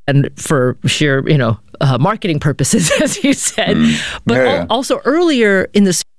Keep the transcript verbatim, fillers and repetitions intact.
and for sheer, you know, uh, marketing purposes, as you said. Mm. But Yeah, al- yeah. also earlier in this